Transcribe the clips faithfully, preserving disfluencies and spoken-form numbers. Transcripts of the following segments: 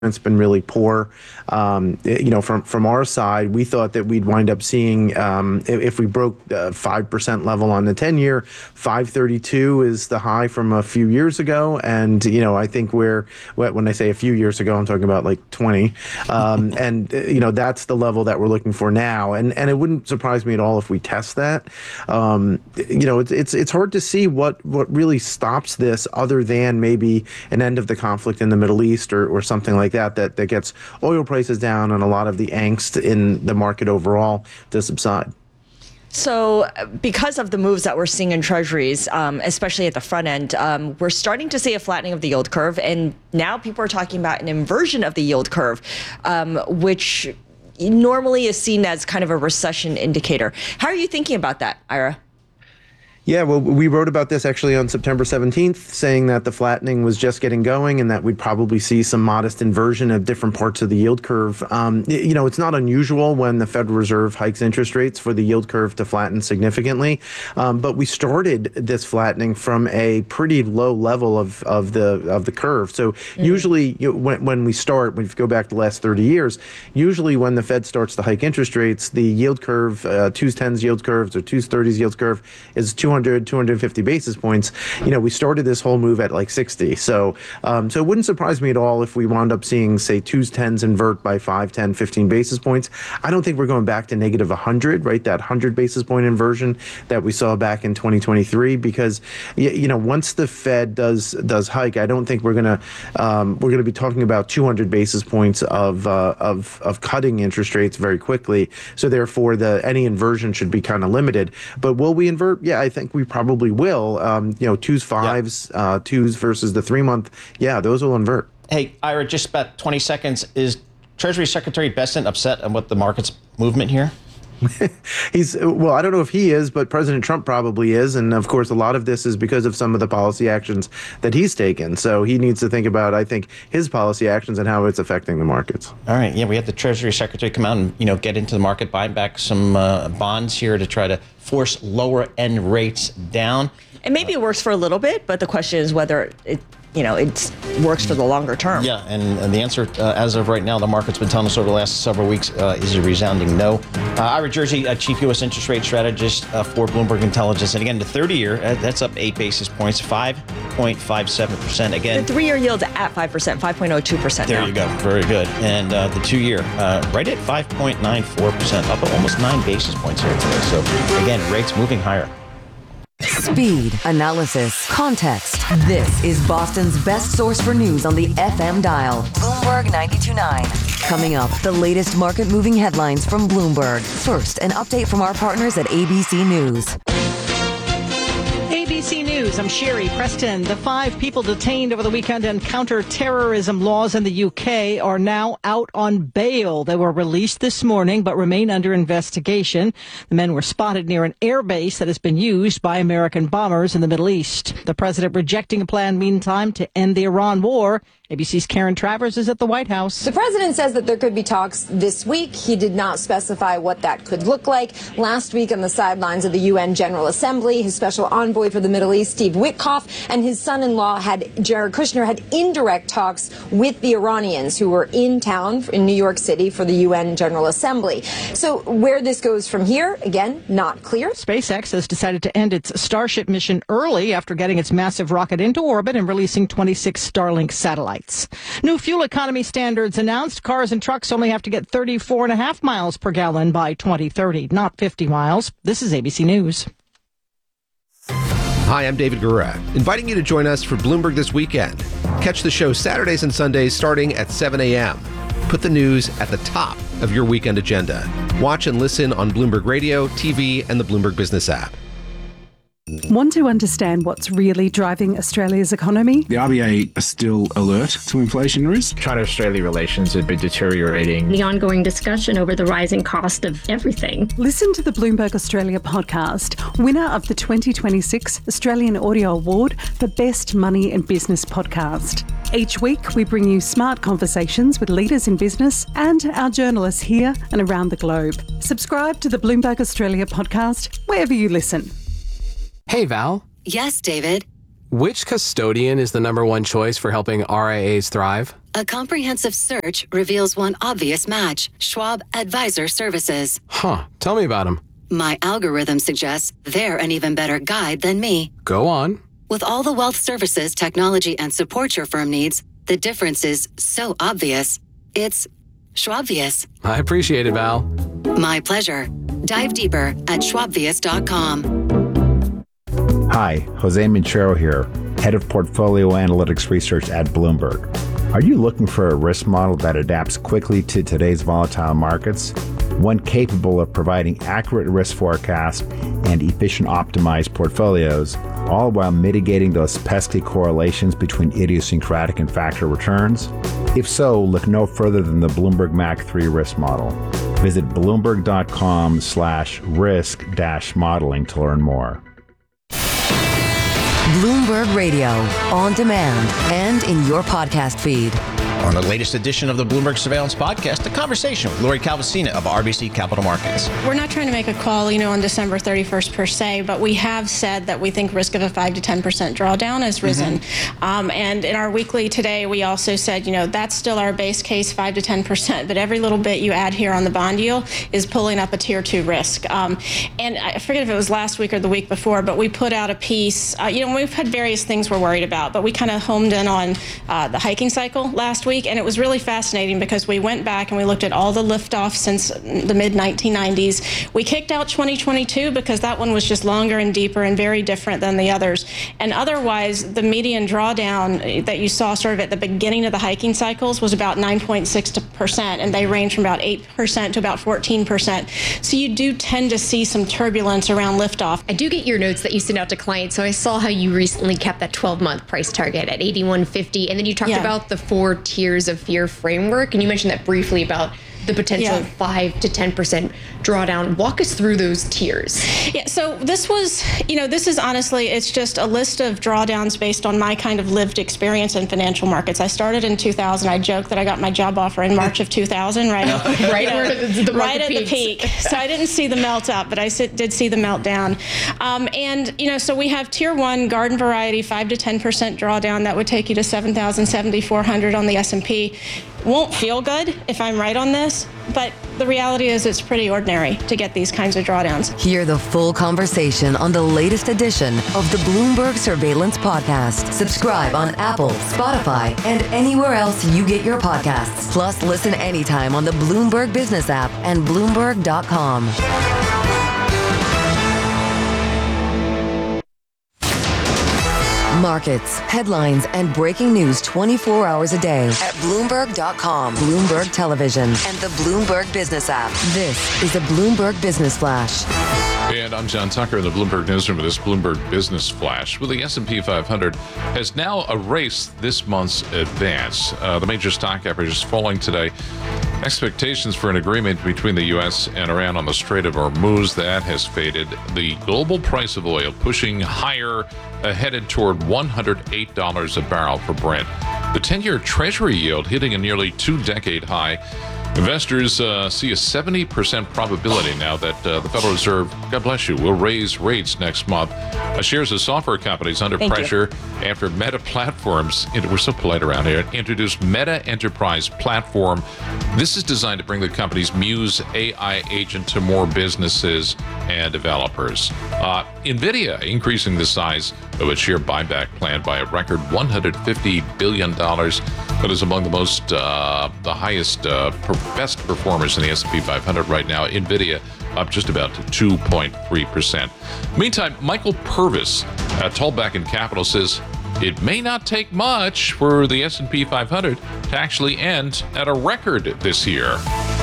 It's been really poor. Um, you know, from from our side, we thought that we'd wind up seeing, um, if, if we broke the five percent level on the ten-year, five thirty-two is the high from a few years ago. And, you know, I think we're, when I say a few years ago, I'm talking about like twenty. Um, and, you know, that's the level that we're looking for now. And and it wouldn't surprise me at all if we test that. Um, you know, it's, it's, it's hard to see what, what really stops this other than maybe an end of the conflict in the Middle East or, or something like that, that, that gets oil prices down and a lot of the angst in the market overall to subside. So because of the moves that we're seeing in treasuries, um, especially at the front end, um, we're starting to see a flattening of the yield curve. And now people are talking about an inversion of the yield curve, um, which normally is seen as kind of a recession indicator. How are you thinking about that, Ira? Yeah, well, we wrote about this actually on September seventeenth, saying that the flattening was just getting going and that we'd probably see some modest inversion of different parts of the yield curve. Um, you know, it's not unusual when the Federal Reserve hikes interest rates for the yield curve to flatten significantly. Um, but we started this flattening from a pretty low level of, of the of the curve. So mm-hmm. usually you know, when, when we start, when you go back the last thirty years, usually when the Fed starts to hike interest rates, the yield curve, uh, twos tens yield curves or twos thirties yield curve is two hundred, two hundred fifty basis points. You know, we started this whole move at like sixty. So, um, so it wouldn't surprise me at all if we wound up seeing, say, twos tens invert by five, ten, fifteen basis points. I don't think we're going back to negative one hundred, right? That one hundred basis point inversion that we saw back in twenty twenty-three, because, you know, once the Fed does does hike, I don't think we're going to um, we're going to be talking about two hundred basis points of uh, of of cutting interest rates very quickly. So therefore, the any inversion should be kind of limited. But will we invert? Yeah, I think we probably will. Um, you know, twos, fives, yeah. uh, twos versus the three month. Yeah, those will invert. Hey, Ira, just about twenty seconds. Is Treasury Secretary Bessent upset on what the market's movement here? He's well, I don't know if he is, but President Trump probably is. And of course, a lot of this is because of some of the policy actions that he's taken. So he needs to think about, I think, his policy actions and how it's affecting the markets. All right. Yeah, we had the Treasury Secretary come out and, you know, get into the market, buying back some uh, bonds here to try to force lower end rates down. And maybe it works for a little bit, but the question is whether it, you know, it works for the longer term. Yeah, and, and the answer, uh, as of right now, the market's been telling us over the last several weeks, uh, is a resounding no. Uh, Ira Jersey, uh, Chief U S Interest Rate Strategist uh, for Bloomberg Intelligence. And again, the thirty-year, uh, that's up eight basis points, five point five seven percent. Again, the three-year yield's at five percent, five point oh two percent There now. you go. Very good. And uh, the two-year, uh, right at five point nine four percent, up almost nine basis points here today. So again, rates moving higher. Speed, analysis, context. This is Boston's best source for news on the F M dial. Bloomberg ninety-two point nine. Coming up, the latest market-moving headlines from Bloomberg. First, an update from our partners at A B C News. A B C News, I'm Sherry Preston. The five people detained over the weekend on counter-terrorism laws in the U K are now out on bail. They were released this morning but remain under investigation. The men were spotted near an airbase that has been used by American bombers in the Middle East. The president rejecting a plan, meantime, to end the Iran war. A B C's Karen Travers is at the White House. The president says that there could be talks this week. He did not specify what that could look like. Last week on the sidelines of the U N General Assembly, his special envoy for the Middle East, Steve Witkoff, and his son-in-law, had Jared Kushner, had indirect talks with the Iranians who were in town in New York City for the U N General Assembly. So where this goes from here, again, not clear. SpaceX has decided to end its Starship mission early after getting its massive rocket into orbit and releasing twenty-six Starlink satellites. New fuel economy standards announced. Cars and trucks only have to get thirty-four and a half miles per gallon by twenty thirty, not fifty miles. This is A B C News. Hi, I'm David Gura, inviting you to join us for Bloomberg This Weekend. Catch the show Saturdays and Sundays starting at seven a.m. Put the news at the top of your weekend agenda. Watch and listen on Bloomberg Radio, T V, and the Bloomberg Business app. Want to understand what's really driving Australia's economy? The R B A are still alert to inflation risk. China-Australia relations have been deteriorating. The ongoing discussion over the rising cost of everything. Listen to the Bloomberg Australia podcast, winner of the twenty twenty-six Australian Audio Award for Best Money and Business Podcast. Each week, we bring you smart conversations with leaders in business and our journalists here and around the globe. Subscribe to the Bloomberg Australia podcast wherever you listen. Hey, Val. Yes, David. Which custodian is the number one choice for helping R I As thrive? A comprehensive search reveals one obvious match: Schwab Advisor Services. Huh. Tell me about them. My algorithm suggests they're an even better guide than me. Go on. With all the wealth services, technology, and support your firm needs, the difference is so obvious. It's Schwabvious. I appreciate it, Val. My pleasure. Dive deeper at schwabvious dot com. Hi, Jose Minchero here, Head of Portfolio Analytics Research at Bloomberg. Are you looking for a risk model that adapts quickly to today's volatile markets? One capable of providing accurate risk forecasts and efficient optimized portfolios, all while mitigating those pesky correlations between idiosyncratic and factor returns? If so, look no further than the Bloomberg M A C three risk model. Visit bloomberg.com slash risk dash modeling to learn more. Bloomberg Radio, on demand and in your podcast feed. On the latest edition of the Bloomberg Surveillance Podcast, a conversation with Lori Calvasina of R B C Capital Markets. We're not trying to make a call, you know, on December thirty-first per se, but we have said that we think risk of a five to ten percent drawdown has risen. Mm-hmm. Um, and in our weekly today, we also said, you know, that's still our base case, five to ten percent, but every little bit you add here on the bond yield is pulling up a tier two risk. Um, and I forget if it was last week or the week before, but we put out a piece, uh, you know, we've had various things we're worried about, but we kind of homed in on uh, the hiking cycle last week. Week, and it was really fascinating because we went back and we looked at all the liftoffs since the mid nineteen nineties. We kicked out twenty twenty-two because that one was just longer and deeper and very different than the others. And otherwise, the median drawdown that you saw sort of at the beginning of the hiking cycles was about nine point six percent, and they range from about eight percent to about fourteen percent. So you do tend to see some turbulence around liftoff. I do get your notes that you send out to clients, so I saw how you recently kept that twelve-month price target at eighty-one fifty, and then you talked Yeah. about the four tiers of fear framework, and you mentioned that briefly about the potential Yeah. of five to ten percent drawdown. Walk us through those tiers. Yeah, so this was, you know, this is honestly, it's just a list of drawdowns based on my kind of lived experience in financial markets. I started in two thousand. I joke that I got my job offer in March of two thousand, right? Right you know, where the- the right market at the peaks. peak. So I didn't see the melt up, but I sit, did see the meltdown. Um, and, you know, so we have tier one garden variety, five to ten percent drawdown. That would take you to seven thousand seventy-four hundred on the S and P. Won't feel good if I'm right on this, but the reality is it's pretty ordinary to get these kinds of drawdowns. Hear the full conversation on the latest edition of the Bloomberg Surveillance Podcast. Subscribe on Apple, Spotify, and anywhere else you get your podcasts. Plus, listen anytime on the Bloomberg Business app and Bloomberg dot com. Markets, headlines, and breaking news twenty-four hours a day at Bloomberg dot com, Bloomberg Television, and the Bloomberg Business app. This is a Bloomberg Business Flash. And I'm John Tucker in the Bloomberg Newsroom with this Bloomberg Business Flash. Well, the S and P five hundred has now erased this month's advance. Uh, the major stock average is falling today. Expectations for an agreement between the U S and Iran on the Strait of Hormuz, that has faded. The global price of oil pushing higher, uh, headed toward one hundred eight dollars a barrel for Brent. The ten-year Treasury yield hitting a nearly two-decade high. Investors uh, see a seventy percent probability now that uh, the Federal Reserve, God bless you, will raise rates next month. Uh, shares of software companies under Thank pressure you. after Meta Platforms, we're so polite around here, introduced Meta Enterprise Platform. This is designed to bring the company's Muse A I agent to more businesses and developers. Uh, NVIDIA increasing the size of its share buyback plan by a record one hundred fifty billion dollars. That is among the most, uh, the highest, uh, per- best performers in the S and P five hundred right now. NVIDIA up just about to two point three percent. Meantime, Michael Purvis at Tallback Capital says it may not take much for the S and P five hundred to actually end at a record this year.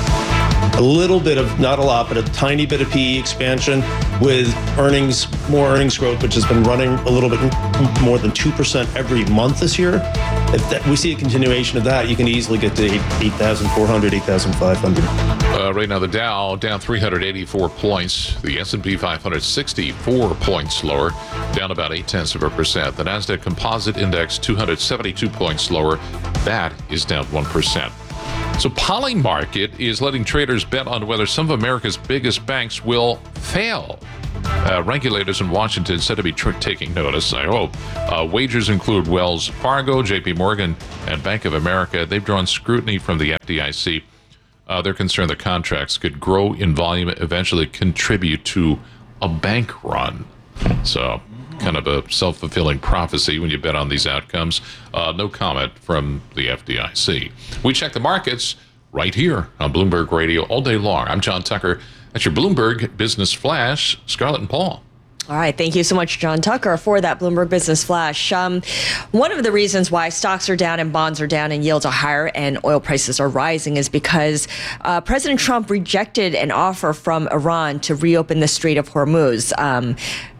A little bit of, not a lot, but a tiny bit of P E expansion with earnings, more earnings growth, which has been running a little bit more than two percent every month this year. If that, we see a continuation of that, you can easily get to eight thousand four hundred, eight thousand five hundred. Uh, right now, the Dow down three hundred eighty-four points. The S and P five hundred sixty-four points lower, down about eight tenths of a percent. The Nasdaq Composite Index two hundred seventy-two points lower. That is down one percent. So Polymarket is letting traders bet on whether some of America's biggest banks will fail. Uh, regulators in Washington said to be tr- taking notice, I hope. Uh, wagers include Wells Fargo, J P Morgan, and Bank of America. They've drawn scrutiny from the F D I C. Uh, they're concerned that contracts could grow in volume, eventually contribute to a bank run. So, kind of a self-fulfilling prophecy when you bet on these outcomes. Uh, no comment from the F D I C. We check the markets right here on Bloomberg Radio all day long. I'm John Tucker. That's your Bloomberg Business Flash. Scarlett and Paul. All right. Thank you so much, John Tucker, for that Bloomberg Business Flash. Um, one of the reasons why stocks are down and bonds are down and yields are higher and oil prices are rising is because uh, President Trump rejected an offer from Iran to reopen the Strait of Hormuz. Um,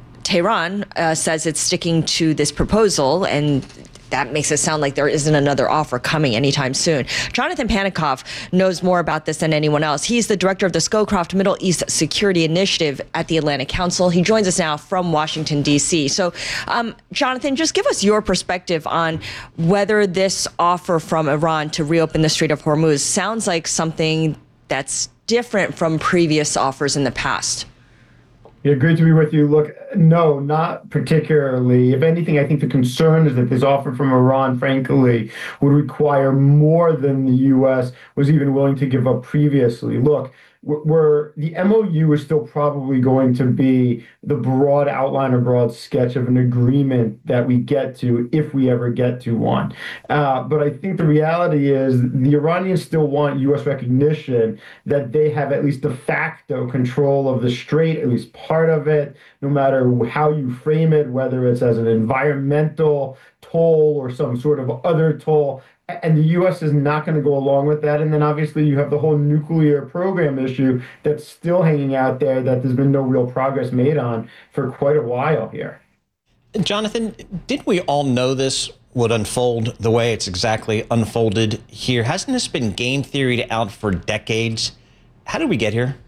Tehran uh, says it's sticking to this proposal, and that makes it sound like there isn't another offer coming anytime soon. Jonathan Panikoff knows more about this than anyone else. He's the director of the Scowcroft Middle East Security Initiative at the Atlantic Council. He joins us now from Washington, D C. So, um, Jonathan, just give us your perspective on whether this offer from Iran to reopen the Strait of Hormuz sounds like something that's different from previous offers in the past. Yeah, great to be with you. Look, no, not particularly. If anything, I think the concern is that this offer from Iran, frankly, would require more than the U S was even willing to give up previously. Look, we're, the M O U is still probably going to be the broad outline or broad sketch of an agreement that we get to if we ever get to one. Uh, but I think the reality is the Iranians still want U S recognition that they have at least de facto control of the strait, at least part of it, no matter how you frame it, whether it's as an environmental toll or some sort of other toll. And the U S is not going to go along with that. And then obviously you have the whole nuclear program issue that's still hanging out there that there's been no real progress made on for quite a while here. Jonathan, didn't we all know this would unfold the way it's exactly unfolded here? Hasn't this been game theoried out for decades? How did we get here?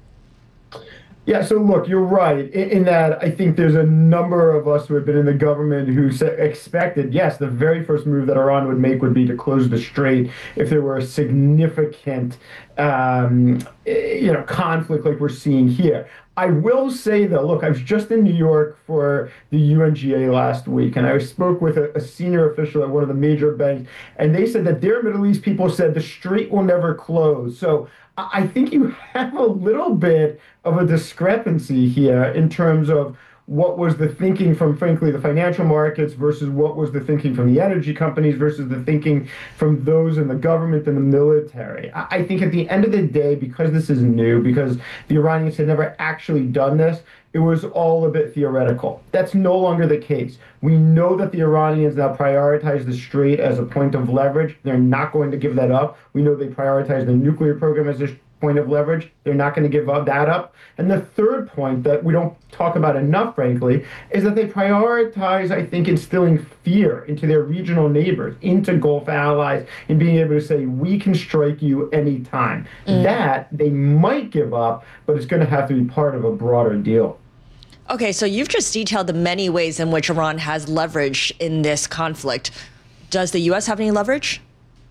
Yeah, so look, you're right in, in that I think there's a number of us who have been in the government who sa- expected, yes, the very first move that Iran would make would be to close the strait if there were a significant, um, you know, conflict like we're seeing here. I will say, though, look, I was just in New York for the U N G A last week, and I spoke with a, a senior official at one of the major banks, and they said that their Middle East people said the strait will never close. So I think you have a little bit of a discrepancy here in terms of what was the thinking from, frankly, the financial markets versus what was the thinking from the energy companies versus the thinking from those in the government and the military. I think at the end of the day, because this is new, because the Iranians had never actually done this, it was all a bit theoretical. That's no longer the case. We know that the Iranians now prioritize the strait as a point of leverage. They're not going to give that up. We know they prioritize the nuclear program as a point of leverage. They're not going to give up that up. And the third point that we don't talk about enough, frankly, is that they prioritize, I think, instilling fear into their regional neighbors, into Gulf allies, and being able to say, we can strike you anytime. Mm. That they might give up, but it's going to have to be part of a broader deal. Okay, so you've just detailed the many ways in which Iran has leverage in this conflict. Does the U S have any leverage?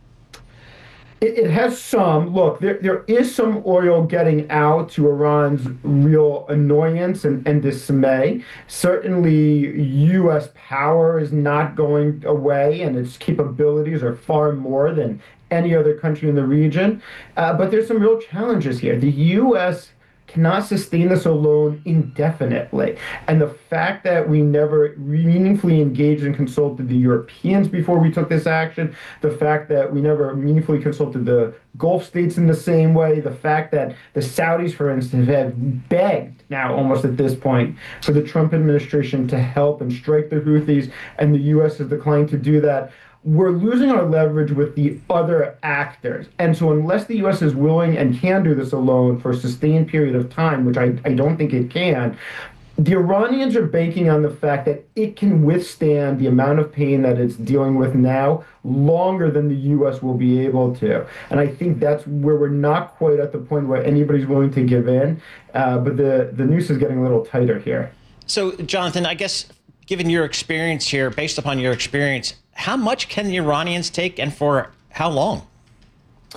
It, it has some. Look, there, there is some oil getting out to Iran's real annoyance and, and dismay. Certainly, U S power is not going away, and its capabilities are far more than any other country in the region. Uh, but there's some real challenges here. The U S cannot sustain this alone indefinitely. And the fact that we never meaningfully engaged and consulted the Europeans before we took this action, the fact that we never meaningfully consulted the Gulf states in the same way, the fact that the Saudis, for instance, have begged now almost at this point for the Trump administration to help and strike the Houthis, and the U S has declined to do that. We're losing our leverage with the other actors. And so unless the U S is willing and can do this alone for a sustained period of time, which I, I don't think it can, the Iranians are banking on the fact that it can withstand the amount of pain that it's dealing with now longer than the U S will be able to. And I think that's where we're not quite at the point where anybody's willing to give in. Uh, but the, the noose is getting a little tighter here. So, Jonathan, I guess given your experience here, based upon your experience, how much can the Iranians take and for how long?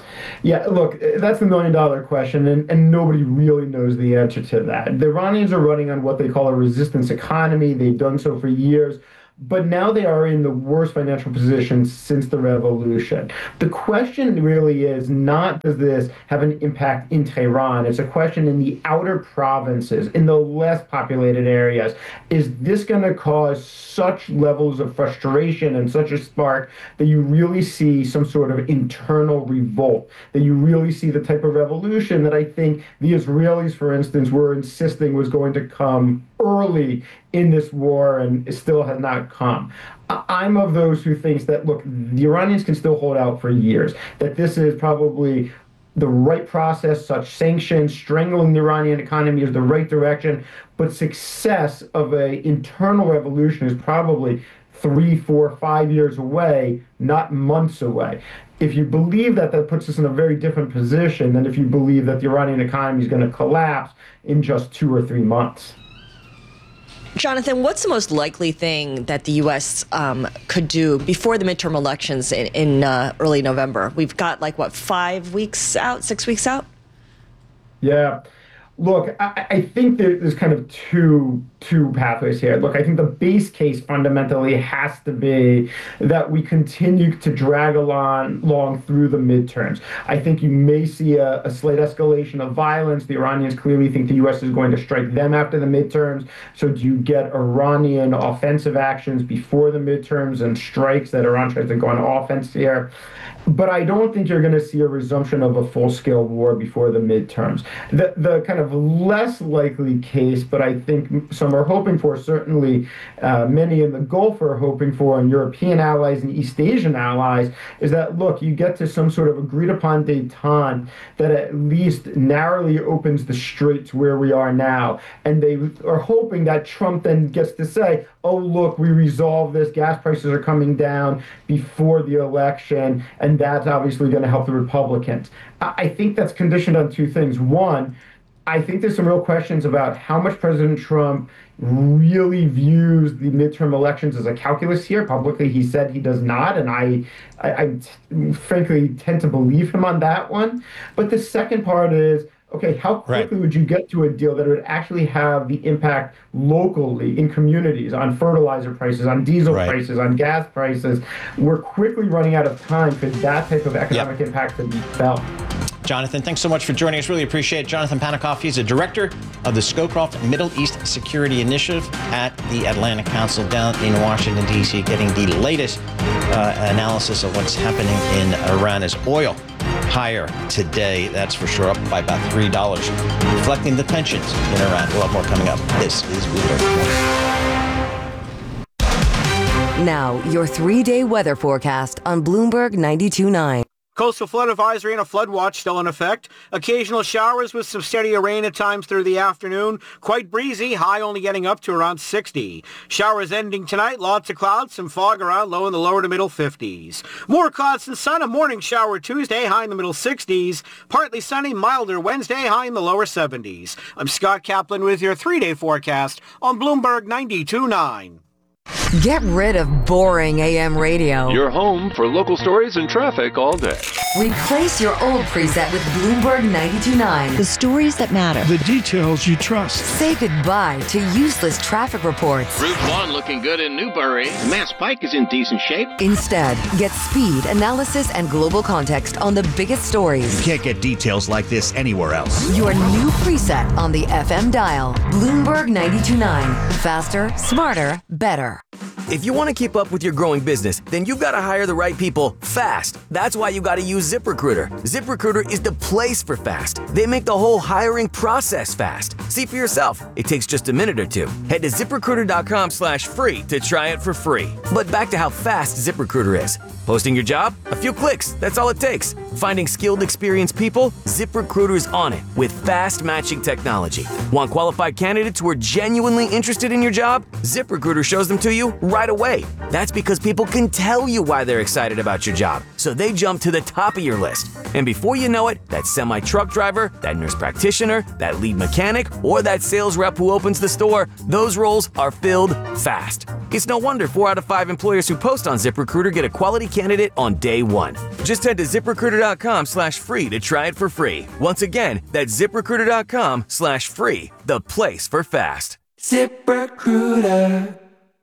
Yeah, look, that's the million dollar question, and, and nobody really knows the answer to that. The Iranians are running on what they call a resistance economy. They've done so for years. But now they are in the worst financial position since the revolution. The question really is not, does this have an impact in Tehran? It's a question in the outer provinces, in the less populated areas. Is this going to cause such levels of frustration and such a spark that you really see some sort of internal revolt, that you really see the type of revolution that I think the Israelis, for instance, were insisting was going to come early in this war and it still has not come. I'm of those who thinks that, look, the Iranians can still hold out for years, that this is probably the right process, such sanctions, strangling the Iranian economy is the right direction, but success of an internal revolution is probably three, four, five years away, not months away. If you believe that, that puts us in a very different position than if you believe that the Iranian economy is going to collapse in just two or three months. Jonathan, what's the most likely thing that the U S um, could do before the midterm elections in, in uh, early November? We've got like, what, five weeks out, six weeks out? Yeah. Look, I, I think there's kind of two two pathways here. Look, I think the base case fundamentally has to be that we continue to drag along, along through the midterms. I think you may see a, a slight escalation of violence. The Iranians clearly think the U S is going to strike them after the midterms. So do you get Iranian offensive actions before the midterms and strikes that Iran tries to go on offense here? But I don't think you're going to see a resumption of a full-scale war before the midterms. The the kind of less likely case, but I think some are hoping for, certainly uh, many in the Gulf are hoping for, and European allies and East Asian allies, is that, look, you get to some sort of agreed-upon détente that at least narrowly opens the straits where we are now. And they are hoping that Trump then gets to say, oh, look, we resolved this, gas prices are coming down before the election, and that's obviously going to help the Republicans. I think that's conditioned on two things. One, I think there's some real questions about how much President Trump really views the midterm elections as a calculus here. Publicly, he said he does not, and I, I, I t- frankly tend to believe him on that one. But the second part is, okay, how quickly right. would you get to a deal that would actually have the impact locally in communities on fertilizer prices, on diesel right. prices, on gas prices? We're quickly running out of time for that type of economic yep. impact to be felt. Jonathan, thanks so much for joining us. Really appreciate it. Jonathan Panikoff, he's a director of the Scowcroft Middle East Security Initiative at the Atlantic Council down in Washington, D C, getting the latest uh, analysis of what's happening in Iran as oil higher today, that's for sure, up by about three dollars, reflecting the tensions in Iran. We'll have more coming up. This is Bloomberg. Now, your three-day weather forecast on Bloomberg ninety-two point nine. Coastal flood advisory and a flood watch still in effect. Occasional showers with some steadier rain at times through the afternoon. Quite breezy, high only getting up to around sixty. Showers ending tonight, lots of clouds, some fog around, low in the lower to middle fifties. More clouds and sun, a morning shower Tuesday, high in the middle sixties. Partly sunny, milder Wednesday, high in the lower seventies. I'm Scott Kaplan with your three-day forecast on Bloomberg ninety-two point nine. Get rid of boring A M radio. Your home for local stories and traffic all day. Replace your old preset with Bloomberg ninety-two point nine. The stories that matter. The details you trust. Say goodbye to useless traffic reports. Route one looking good in Newbury. Mass Pike is in decent shape. Instead, get speed, analysis, and global context on the biggest stories. You can't get details like this anywhere else. Your new preset on the F M dial. Bloomberg ninety-two point nine. Faster, smarter, better. If you want to keep up with your growing business, then you've got to hire the right people fast. That's why you got to use ZipRecruiter. ZipRecruiter is the place for fast. They make the whole hiring process fast. See for yourself. It takes just a minute or two. Head to ZipRecruiter.com slash free to try it for free. But back to how fast ZipRecruiter is. Posting your job? A few clicks. That's all it takes. Finding skilled, experienced people? ZipRecruiter's on it with fast matching technology. Want qualified candidates who are genuinely interested in your job? ZipRecruiter shows them to you right away. That's because people can tell you why they're excited about your job. so they jump to the top of your list. And before you know it, that semi-truck driver, that nurse practitioner, that lead mechanic, or that sales rep who opens the store, those roles are filled fast. It's no wonder four out of five employers who post on ZipRecruiter get a quality candidate on day one. Just head to ZipRecruiter.com slash free to try it for free. Once again, that's ZipRecruiter.com slash free, the place for fast. ZipRecruiter.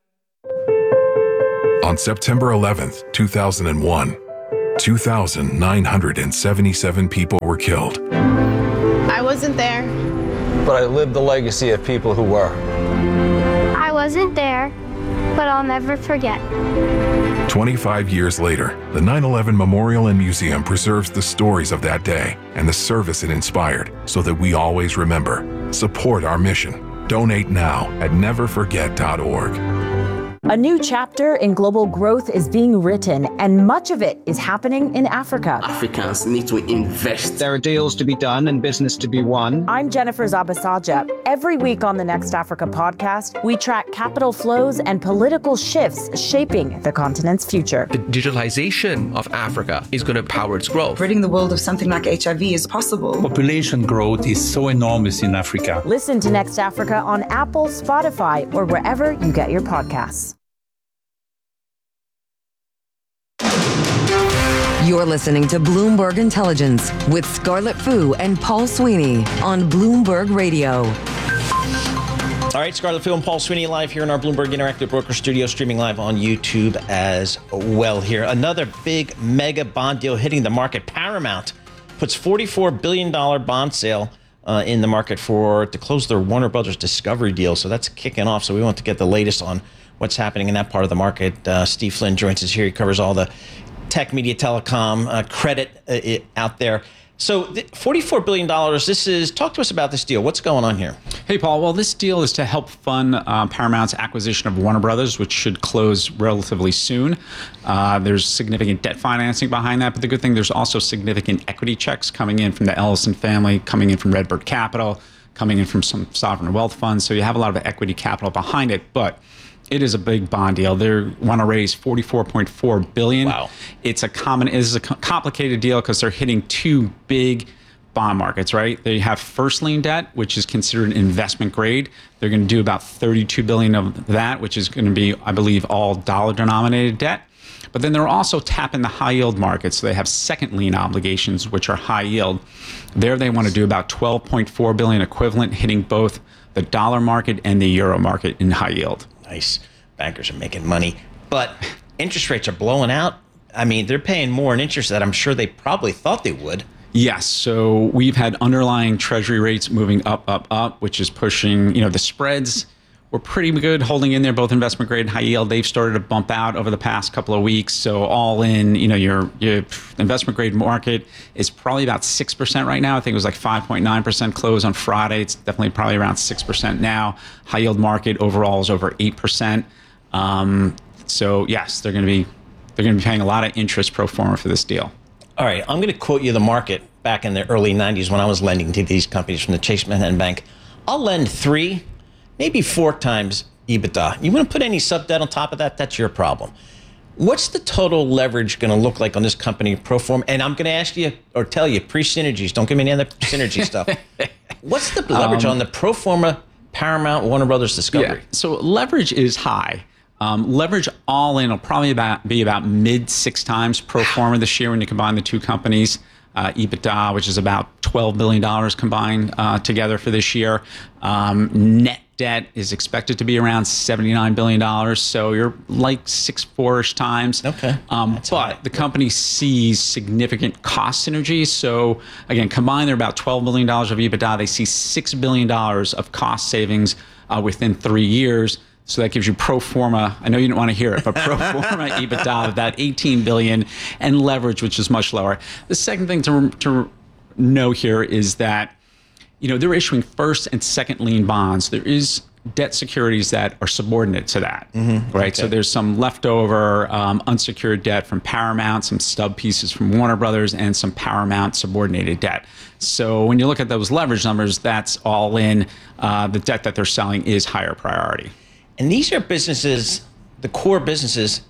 On September eleventh, two thousand one, two thousand nine hundred seventy-seven people were killed. I wasn't there. But I lived the legacy of people who were. I wasn't there, but I'll never forget. twenty-five years later, the nine eleven Memorial and Museum preserves the stories of that day and the service it inspired so that we always remember. Support our mission. Donate now at never forget dot org. A new chapter in global growth is being written, and much of it is happening in Africa. Africans need to invest. There are deals to be done and business to be won. I'm Jennifer Zabasaja. Every week on the Next Africa podcast, we track capital flows and political shifts shaping the continent's future. The digitalization of Africa is going to power its growth. Ridding the world of something like H I V is possible. Population growth is so enormous in Africa. Listen to Next Africa on Apple, Spotify, or wherever you get your podcasts. You're listening to Bloomberg Intelligence with Scarlett Fu and Paul Sweeney on Bloomberg Radio. All right, Scarlett Fu and Paul Sweeney live here in our Bloomberg Interactive Broker Studio, streaming live on YouTube as well here. Another big mega bond deal hitting the market. Paramount puts forty-four billion dollars bond sale uh, in the market for to close their Warner Brothers Discovery deal. So that's kicking off. So we want to get the latest on what's happening in that part of the market. Uh, Steve Flynn joins us here. He covers all the tech, media, telecom, uh, credit uh, it, out there. So forty-four billion dollars, this is, talk to us about this deal. What's going on here? Hey, Paul. Well, this deal is to help fund uh, Paramount's acquisition of Warner Brothers, which should close relatively soon. Uh, there's significant debt financing behind that. But the good thing, there's also significant equity checks coming in from the Ellison family, coming in from Redbird Capital, coming in from some sovereign wealth funds. So you have a lot of equity capital behind it. But it is a big bond deal. They want to raise forty-four point four billion dollars. Wow. It's a common, it is a complicated deal because they're hitting two big bond markets, right? They have first lien debt, which is considered investment grade. They're going to do about thirty-two billion dollars of that, which is going to be, I believe, all dollar denominated debt. But then they're also tapping the high yield market. So they have second lien obligations, which are high yield. There they want to do about twelve point four billion dollars equivalent, hitting both the dollar market and the euro market in high yield. Nice. Bankers are making money, but interest rates are blowing out. I mean, they're paying more in interest than I'm sure they probably thought they would. Yes. So we've had underlying treasury rates moving up, up, up, which is pushing, you know, the spreads were pretty good holding in there, both investment grade and high yield. They've started to bump out over the past couple of weeks. So all in, you know, your, your investment grade market is probably about six percent right now. I think it was like five point nine percent close on Friday. It's definitely probably around six percent now. High yield market overall is over eight percent. Um, so yes, they're going to be, they're going to be paying a lot of interest pro forma for this deal. All right. I'm going to quote you the market back in the early nineties when I was lending to these companies from the Chase Manhattan Bank. I'll lend three, maybe four times EBITDA. You want to put any sub debt on top of that? That's your problem. What's the total leverage going to look like on this company pro forma? And I'm going to ask you or tell you pre-synergies. Don't give me any other synergy stuff. What's the leverage um, on the pro forma Paramount Warner Brothers Discovery? Yeah, so leverage is high. Um, leverage all in will probably about be about mid six times pro forma this year when you combine the two companies. Uh, EBITDA, which is about twelve billion dollars combined uh, together for this year. Um, net debt is expected to be around seventy-nine billion dollars. So you're like six, four-ish times. Okay. Um, but high. The company sees significant cost synergies. So again, combined, they're about twelve billion dollars of EBITDA. They see six billion dollars of cost savings uh, within three years. So that gives you pro forma, I know you didn't want to hear it, but pro forma EBITDA of about eighteen billion dollars and leverage, which is much lower. The second thing to, to know here is that, you know, they're issuing first and second lien bonds. There is debt securities that are subordinate to that, mm-hmm. right? Okay. So there's some leftover um, unsecured debt from Paramount, some stub pieces from Warner Brothers, and some Paramount subordinated debt. So when you look at those leverage numbers, that's all in. Uh, the debt that they're selling is higher priority. And these are businesses, the core businesses,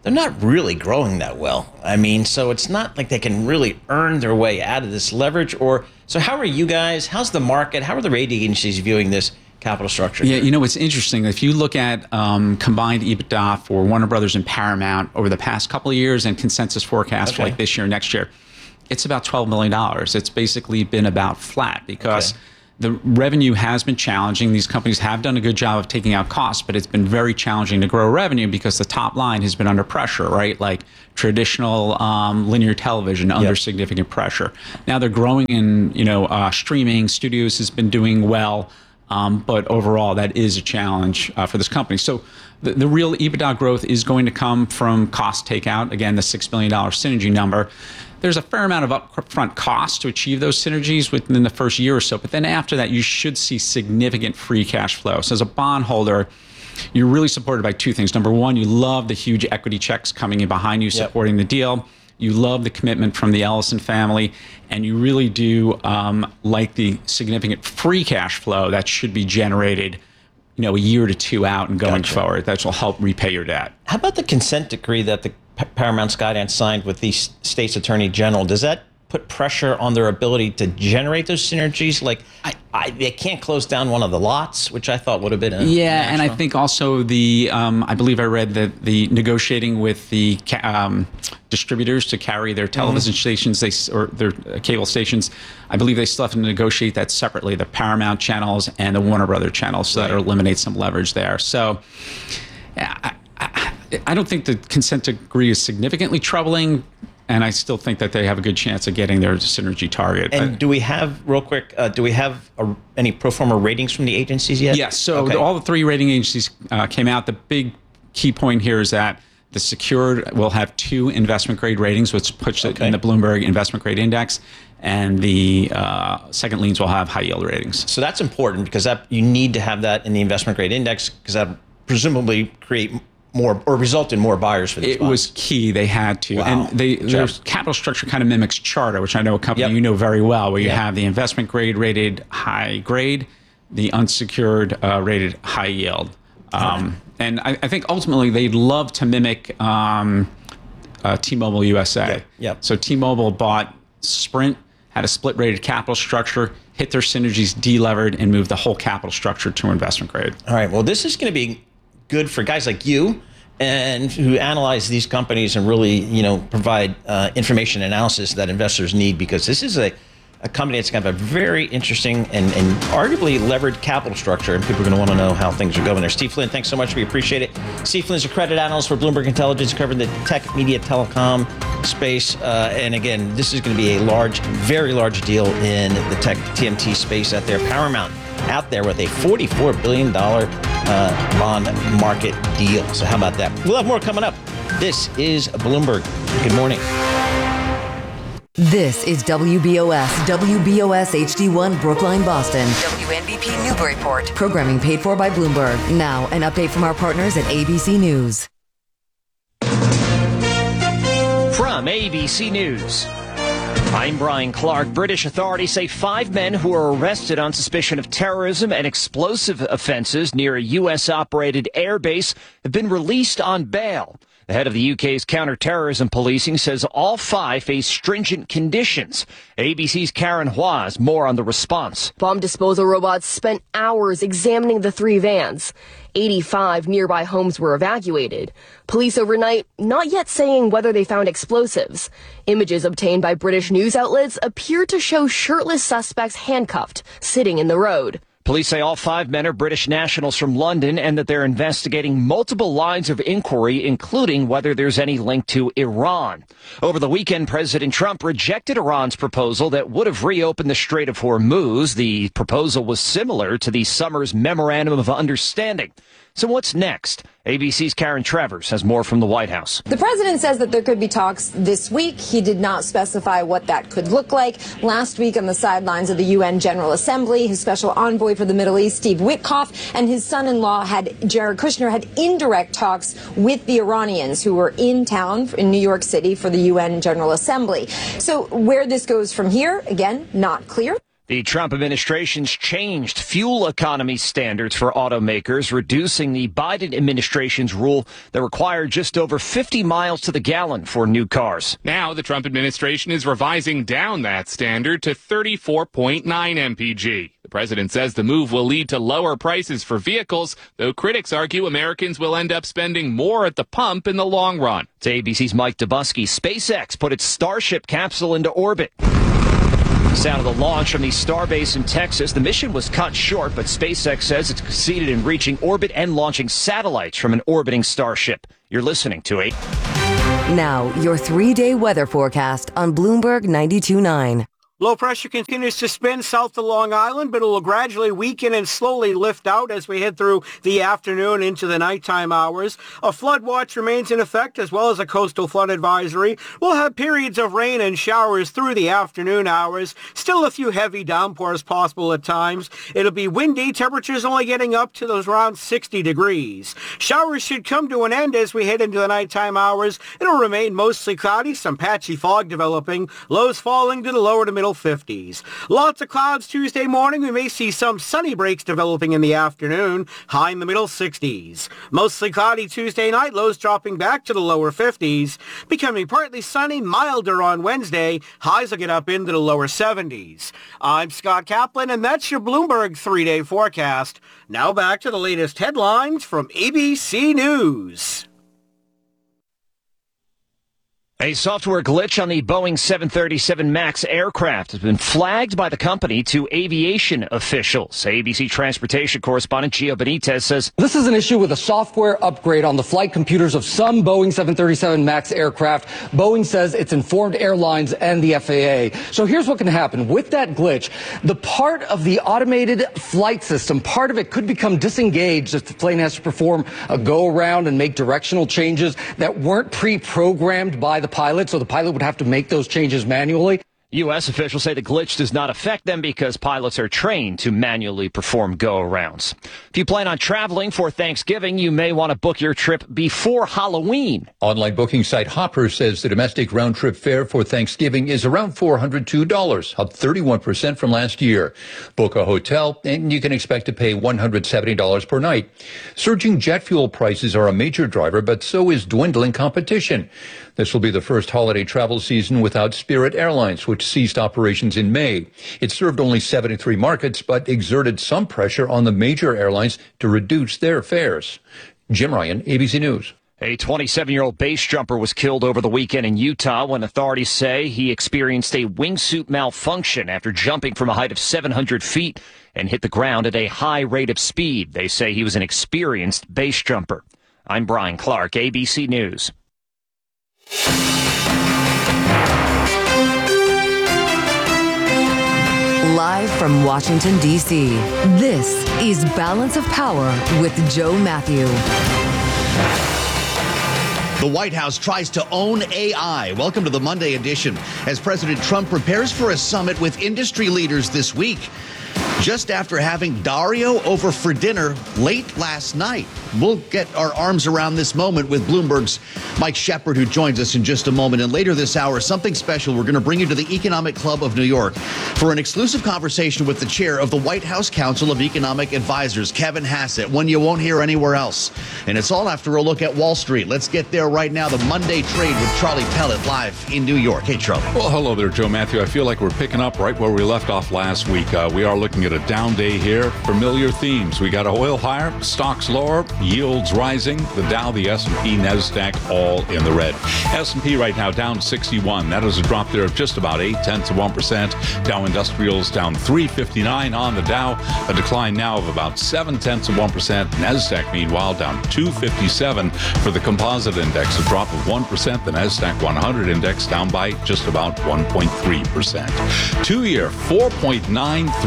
they're not really growing that well. I mean, so it's not like they can really earn their way out of this leverage. Or so how are you guys? How's the market? How are the rating agencies viewing this capital structure? Yeah, you know, it's interesting. If you look at um, combined EBITDA for Warner Brothers and Paramount over the past couple of years and consensus forecast Okay. for like this year, next year, it's about twelve million dollars. It's basically been about flat because Okay. the revenue has been challenging. These companies have done a good job of taking out costs, but it's been very challenging to grow revenue because the top line has been under pressure, right? Like traditional um, linear television under Yep. significant pressure. Now they're growing in, you know, uh, streaming. Studios has been doing well. Um, but overall, that is a challenge uh, for this company. So the, the real EBITDA growth is going to come from cost takeout. Again, the six billion dollars synergy number. There's a fair amount of upfront costs to achieve those synergies within the first year or so. But then after that, you should see significant free cash flow. So as a bondholder, you're really supported by two things. Number one, you love the huge equity checks coming in behind you, supporting the deal. You love the commitment from the Ellison family, and you really do um, like the significant free cash flow that should be generated, you know, a year to two out and going Gotcha. forward. That will help repay your debt. How about the consent decree that the P- Paramount Skydance signed with the s- state's attorney general? Does that put pressure on their ability to generate those synergies? Like, I, I, they can't close down one of the lots, which I thought would have been a Yeah, and I natural. think also the, um, I believe I read that the negotiating with the ca- um, distributors to carry their television Mm-hmm. stations, they s- or their uh, cable stations, I believe they still have to negotiate that separately, the Paramount channels and the Warner Brother channels, so that Right. eliminates some leverage there. So, yeah, I, I, I don't think the consent decree is significantly troubling. And I still think that they have a good chance of getting their synergy target. And do we have, real quick, uh, do we have a, any pro forma ratings from the agencies yet? Yes. So Okay. the, all the three rating agencies uh, came out. The big key point here is that the secured will have two investment grade ratings, which puts it Okay. in the Bloomberg investment grade index, and the uh, second liens will have high yield ratings. So that's important because that you need to have that in the investment grade index because that presumably create more or result in more buyers for these It bonds. was key. They had to. Wow. And they, their Sure. capital structure kind of mimics Charter, which I know a company Yep. you know very well, where you Yep. have the investment grade rated high grade, the unsecured uh, rated high yield. Um, and I, I think ultimately they'd love to mimic um, uh, T-Mobile U S A. Yep. Yep. So T-Mobile bought Sprint, had a split rated capital structure, hit their synergies, delevered, and moved the whole capital structure to investment grade. All right. Well, this is going to be good for guys like you and who analyze these companies and really, you know, provide uh, information analysis that investors need because this is a, a company that's got a very interesting and, and arguably levered capital structure, and people are going to want to know how things are going there. Steve Flynn, thanks so much. We appreciate it. Steve Flynn is a credit analyst for Bloomberg Intelligence, covering the tech, media, telecom space. Uh, and again, this is going to be a large, very large deal in the tech T M T space out there. Paramount out there with a forty-four billion dollars uh, bond market deal. So how about that? We'll have more coming up. This is Bloomberg. Good morning. This is W B O S, W B O S H D one Brookline, Boston. W N B P Newburyport. Programming paid for by Bloomberg. Now, an update from our partners at A B C News. From A B C News, I'm Brian Clark. British authorities say five men who were arrested on suspicion of terrorism and explosive offenses near a U S-operated airbase have been released on bail. The head of the U K's counter-terrorism policing says all five face stringent conditions. A B C's Karen Hua has more on the response. Bomb disposal robots spent hours examining the three vans. eighty-five nearby homes were evacuated. Police overnight not yet saying whether they found explosives. Images obtained by British news outlets appear to show shirtless suspects handcuffed, sitting in the road. Police say all five men are British nationals from London and that they're investigating multiple lines of inquiry, including whether there's any link to Iran. Over the weekend, President Trump rejected Iran's proposal that would have reopened the Strait of Hormuz. The proposal was similar to the summer's Memorandum of Understanding. So what's next? A B C's Karen Travers has more from the White House. The president says that there could be talks this week. He did not specify what that could look like. Last week on the sidelines of the U N General Assembly, his special envoy for the Middle East, Steve Witkoff, and his son-in-law, had Jared Kushner, had indirect talks with the Iranians who were in town in New York City for the U N General Assembly. So where this goes from here, again, not clear. The Trump administration's changed fuel economy standards for automakers, reducing the Biden administration's rule that required just over fifty miles to the gallon for new cars. Now, the Trump administration is revising down that standard to thirty-four point nine M P G. The president says the move will lead to lower prices for vehicles, though critics argue Americans will end up spending more at the pump in the long run. To A B C's Mike Dubusky, SpaceX put its Starship capsule into orbit. Sound of the launch from the Starbase in Texas. The mission was cut short, but SpaceX says it's succeeded in reaching orbit and launching satellites from an orbiting Starship. You're listening to eight. Now, your three-day weather forecast on Bloomberg ninety-two point nine. Low pressure continues to spin south of Long Island, but it will gradually weaken and slowly lift out as we head through the afternoon into the nighttime hours. A flood watch remains in effect, as well as a coastal flood advisory. We'll have periods of rain and showers through the afternoon hours. Still a few heavy downpours possible at times. It'll be windy, temperatures only getting up to those around sixty degrees. Showers should come to an end as we head into the nighttime hours. It'll remain mostly cloudy, some patchy fog developing, lows falling to the lower to middle fifties. Lots of clouds Tuesday morning. We may see some sunny breaks developing in the afternoon, high in the middle sixties. Mostly cloudy Tuesday night, lows dropping back to the lower fifties. Becoming partly sunny, milder on Wednesday. Highs will get up into the lower seventies. I'm Scott Kaplan, and that's your Bloomberg three-day forecast. Now back to the latest headlines from A B C News. A software glitch on the Boeing seven thirty-seven MAX aircraft has been flagged by the company to aviation officials. A B C transportation correspondent Gio Benitez says this is an issue with a software upgrade on the flight computers of some Boeing seven thirty-seven MAX aircraft. Boeing says it's informed airlines and the F A A. So here's what can happen. With that glitch, the part of the automated flight system, part of it could become disengaged if the plane has to perform a go-around and make directional changes that weren't pre-programmed by the The pilot, so the pilot would have to make those changes manually. U S officials say the glitch does not affect them because pilots are trained to manually perform go-arounds. If you plan on traveling for Thanksgiving, you may want to book your trip before Halloween. Online booking site Hopper says the domestic round-trip fare for Thanksgiving is around four hundred two dollars, up thirty-one percent from last year. Book a hotel, and you can expect to pay one hundred seventy dollars per night. Surging jet fuel prices are a major driver, but so is dwindling competition. This will be the first holiday travel season without Spirit Airlines, which ceased operations in May. It served only seventy-three markets, but exerted some pressure on the major airlines to reduce their fares. Jim Ryan, A B C News. A twenty-seven-year-old base jumper was killed over the weekend in Utah when authorities say he experienced a wingsuit malfunction after jumping from a height of seven hundred feet and hit the ground at a high rate of speed. They say he was an experienced base jumper. I'm Brian Clark, A B C News. Live from Washington, D C, this is Balance of Power with Joe Matthew. The White House tries to own A I. Welcome to the Monday edition as President Trump prepares for a summit with industry leaders this week, just after having Dario over for dinner late last night. We'll get our arms around this moment with Bloomberg's Mike Shepard, who joins us in just a moment. And later this hour, something special. We're going to bring you to the Economic Club of New York for an exclusive conversation with the chair of the White House Council of Economic Advisors, Kevin Hassett, one you won't hear anywhere else. And it's all after a look at Wall Street. Let's get there right now. The Monday Trade with Charlie Pellet live in New York. Hey, Charlie. Well, hello there, Joe Matthew. I feel like we're picking up right where we left off last week. Uh, we are looking at a down day here. Familiar themes. We got oil higher, stocks lower, yields rising. The Dow, the S and P, NASDAQ all in the red. S and P right now down sixty-one. That is a drop there of just about eight tenths of one percent. Dow Industrials down three fifty-nine on the Dow. A decline now of about seven tenths of one percent. NASDAQ meanwhile down two fifty-seven for the composite index. A drop of one percent. The NASDAQ one hundred index down by just about one point three percent. Two-year four point nine three percent.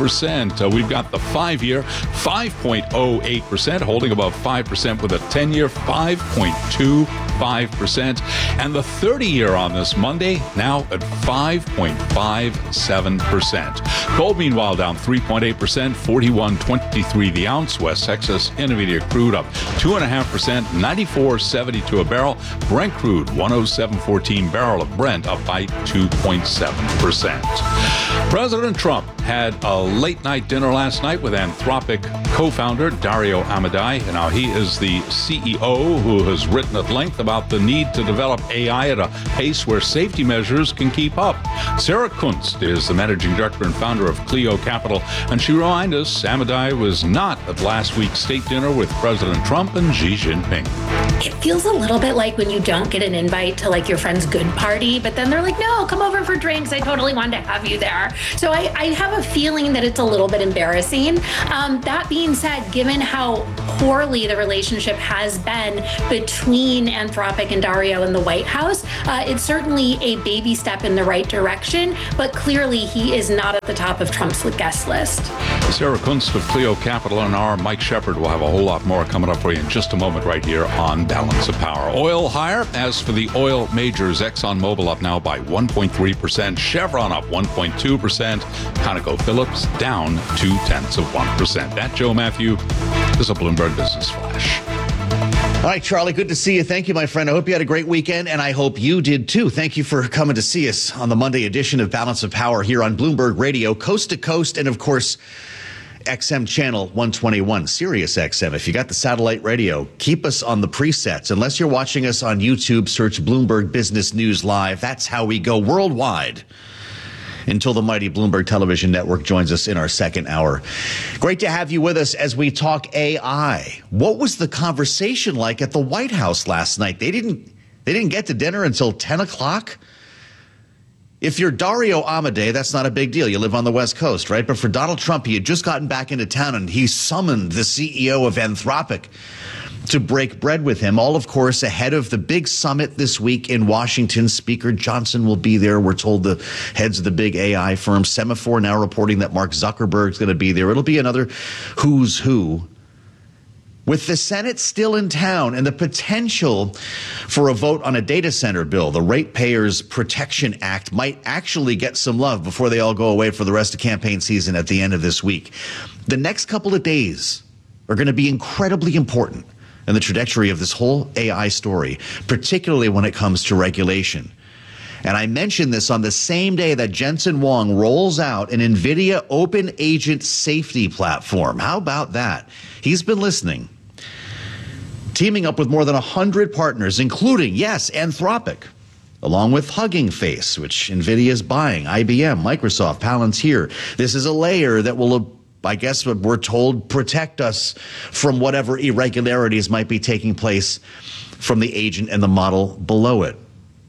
percent. Uh, we've got the five-year, five point oh eight percent, holding above five percent with a ten-year, five point two five percent. And the thirty-year on this Monday, now at five point five seven percent. Gold, meanwhile, down three point eight percent, forty-one twenty-three the ounce. West Texas Intermediate crude up two point five percent, ninety-four seventy-two a barrel. Brent crude, one oh seven fourteen barrel of Brent, up by two point seven percent. President Trump had a late-night dinner last night with Anthropic co-founder Dario Amodei. And now he is the C E O who has written at length about the need to develop A I at a pace where safety measures can keep up. Sarah Kunst is the managing director and founder of Clio Capital, and she reminded us Amodei was not at last week's state dinner with President Trump and Xi Jinping. It feels a little bit like when you don't get an invite to like your friend's good party, but then they're like, no, come over for drinks. I totally wanted to have you there. So I, I have a feeling that it's a little bit embarrassing. Um, that being said, given how poorly the relationship has been between Anthropic and Dario in the White House, uh, it's certainly a baby step in the right direction, but clearly he is not at the top of Trump's guest list. Sarah Kunst of Clio Capital and our Mike Shepard will have a whole lot more coming up for you in just a moment right here on Balance of Power. Oil higher. As for the oil majors, ExxonMobil up now by one point three percent, Chevron up one point two percent, ConocoPhillips down two tenths of one percent. That, Joe Matthew, is a Bloomberg Business Flash. All right, Charlie, good to see you. Thank you, my friend. I hope you had a great weekend, and I hope you did too. Thank you for coming to see us on the Monday edition of Balance of Power here on Bloomberg Radio, coast to coast, and of course, X M channel one twenty-one, Sirius X M. If you got the satellite radio, keep us on the presets. Unless you're watching us on YouTube, search Bloomberg Business News Live. That's how we go worldwide until the mighty Bloomberg Television Network joins us in our second hour. Great to have you with us as we talk A I. What was the conversation like at the White House last night? They didn't they didn't get to dinner until ten o'clock. If you're Dario Amodei, that's not a big deal. You live on the West Coast, right? But for Donald Trump, he had just gotten back into town and he summoned the C E O of Anthropic to break bread with him. All, of course, ahead of the big summit this week in Washington. Speaker Johnson will be there. We're told the heads of the big A I firms. Semaphore now reporting that Mark Zuckerberg's going to be there. It'll be another who's who. With the Senate still in town and the potential for a vote on a data center bill, the Ratepayers Protection Act might actually get some love before they all go away for the rest of campaign season at the end of this week. The next couple of days are going to be incredibly important in the trajectory of this whole A I story, particularly when it comes to regulation. And I mentioned this on the same day that Jensen Huang rolls out an NVIDIA Open Agent Safety platform. How about that? He's been listening. Teaming up with more than one hundred partners, including, yes, Anthropic, along with Hugging Face, which NVIDIA is buying, I B M, Microsoft, Palantir. This is a layer that will, I guess what we're told, protect us from whatever irregularities might be taking place from the agent and the model below it.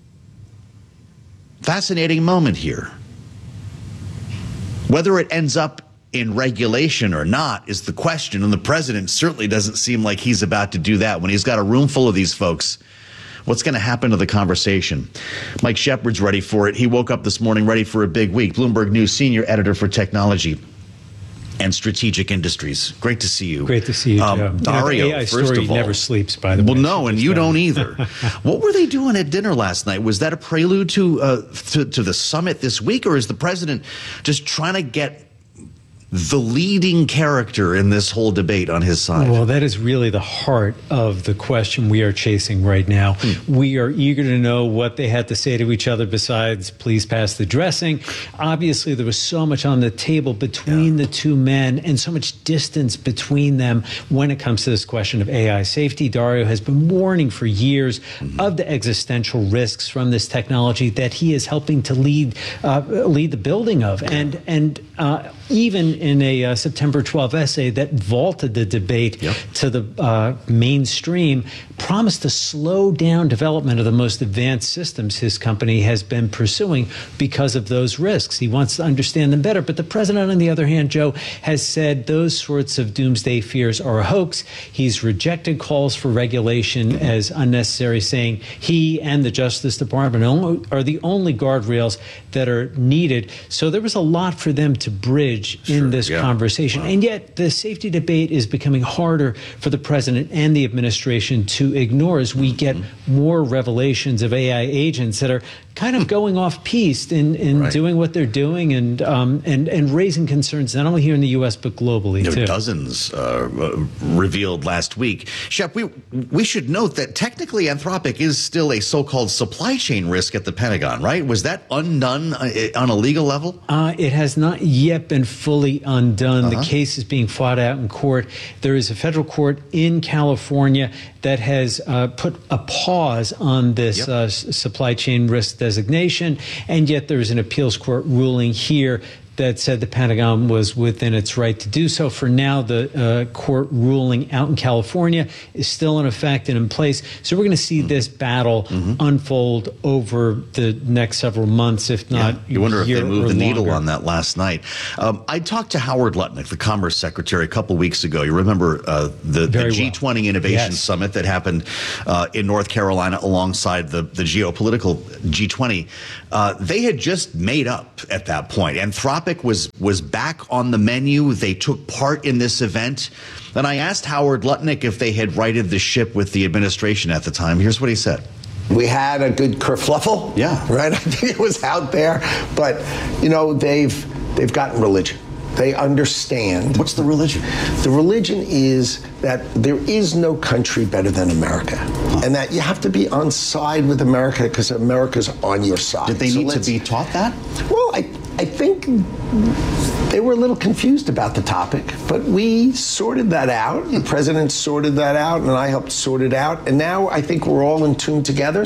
Fascinating moment here. Whether it ends up in regulation or not is the question, and the president certainly doesn't seem like he's about to do that when he's got a room full of these folks. What's going to happen to the conversation? Mike Shepard's ready for it. He woke up this morning ready for a big week. Bloomberg News senior editor for technology and strategic industries. Great to see you. Great to see you, um, Joe. Dario, you know, the A I first story of all, never sleeps, by the way. Well, no, and you don't either. What were they doing at dinner last night? Was that a prelude to, uh, to to the summit this week, or is the president just trying to get the leading character in this whole debate on his side? Well, that is really the heart of the question we are chasing right now. Hmm. We are eager to know what they had to say to each other besides, please pass the dressing. Obviously, there was so much on the table between yeah. the two men and so much distance between them when it comes to this question of A I safety. Dario has been warning for years mm-hmm. of the existential risks from this technology that he is helping to lead uh, lead the building of. Yeah. And, and uh, even in a uh, September twelfth essay that vaulted the debate yep. to the uh, mainstream, promised to slow down development of the most advanced systems his company has been pursuing because of those risks. He wants to understand them better. But the president, on the other hand, Joe, has said those sorts of doomsday fears are a hoax. He's rejected calls for regulation as unnecessary, saying he and the Justice Department are the only guardrails that are needed. So there was a lot for them to bridge in Sure, this yeah. conversation. And yet the safety debate is becoming harder for the president and the administration to ignore as we get more revelations of A I agents that are kind of going off piste in, in Right. doing what they're doing and, um, and, and raising concerns not only here in the U S but globally, There too. were dozens uh, uh, revealed last week. Shep, we we should note that technically Anthropic is still a so-called supply chain risk at the Pentagon, right? Was that undone uh, on a legal level? Uh, it has not yet been fully undone. Uh-huh. The case is being fought out in court. There is a federal court in California that has uh, put a pause on this Yep. uh, s- supply chain risk designation, and yet there is an appeals court ruling here that said the Pentagon was within its right to do so. For now, the uh, court ruling out in California is still in effect and in place. So we're going to see this battle Mm-hmm. unfold over the next several months, if not Yeah, you wonder if they year moved or the needle longer. on that last night. Um, I talked to Howard Lutnick, the Commerce Secretary, a couple weeks ago. You remember uh, the, the Very G twenty Innovation Yes. Summit that happened uh, in North Carolina alongside the, the geopolitical G twenty. Uh, they had just made up at that point. Anthropic was was back on the menu. They took part in this event. And I asked Howard Lutnick if they had righted the ship with the administration at the time. Here's what he said. We had a good kerfluffle. Yeah. Right? I think it was out there. But, you know, they've they've gotten religion. They understand. What's the religion? The religion is that there is no country better than America. Huh. And that you have to be on side with America because America's on your side. Did they So need to let's- be taught that? Well, I, I think they were a little confused about the topic, but we sorted that out. The president sorted that out, and I helped sort it out. And now I think we're all in tune together.